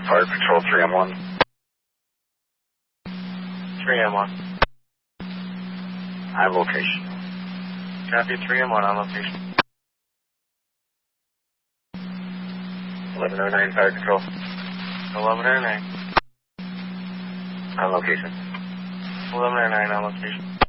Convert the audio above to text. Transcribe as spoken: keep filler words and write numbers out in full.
Fire Patrol three M one. three M one. I have location. Copy, three M one on location. eleven oh nine Fire Control. eleven oh nine. On location. eleven oh nine on location.